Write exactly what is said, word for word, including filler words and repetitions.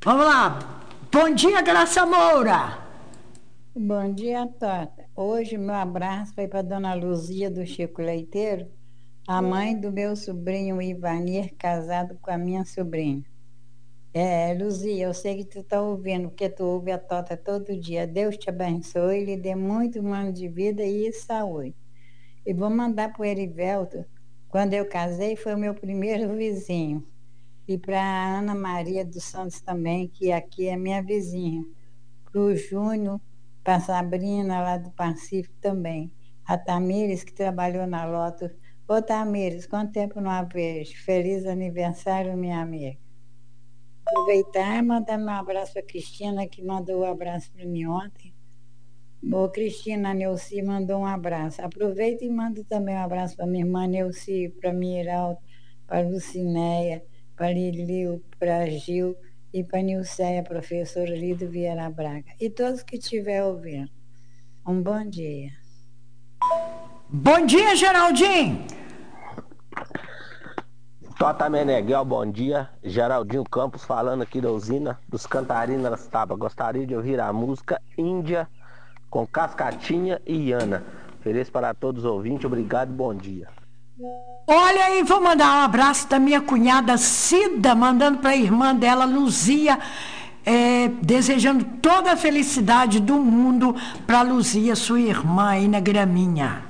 Vamos lá. Bom dia, Graça Moura. Bom dia, Tota. Hoje meu abraço foi para Dona Luzia do Chico Leiteiro, a mãe do meu sobrinho Ivanir, casado com a minha sobrinha. É, Luzia, eu sei que tu está ouvindo, porque tu ouve a Tota todo dia. Deus te abençoe, lhe dê muito ano de vida e saúde. E vou mandar para o Erivelto, quando eu casei, foi o meu primeiro vizinho. E para a Ana Maria dos Santos também, que aqui é minha vizinha. Para o Júnior, para a Sabrina lá do Pacífico também. A Tamires, que trabalhou na Loto. Ô Tamires, quanto tempo não a vejo? Feliz aniversário, minha amiga. Aproveitar e mandar meu abraço para a Cristina, que mandou um abraço para mim ontem. Ô Cristina, a Neuci mandou um abraço. Aproveita e manda também um abraço para minha irmã Neuci, para Miraldo, para Lucinéia, para Liliu, para Gil e para Nilceia, professora Lido Vieira Braga. E todos que estiver ouvindo. Um bom dia. Bom dia, Geraldinho. Tota Meneghel, bom dia. Geraldinho Campos falando aqui da usina dos Cantarinas Taba. Gostaria de ouvir a música Índia com Cascatinha e Iana. Ofereço para todos os ouvintes. Obrigado e bom dia. Olha aí, vou mandar um abraço da minha cunhada Cida, mandando para a irmã dela, Luzia, é, desejando toda a felicidade do mundo para Luzia, sua irmã aí na Graminha.